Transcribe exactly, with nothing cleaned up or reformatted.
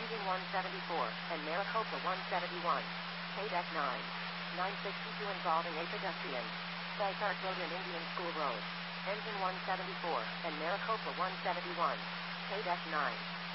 Engine one seventy-four, and Maricopa one seventy-one. K nine. nine sixty-two involving a pedestrian. Dysart Road and Indian School Road. Engine one seventy-four, and Maricopa one seventy-one. K nine.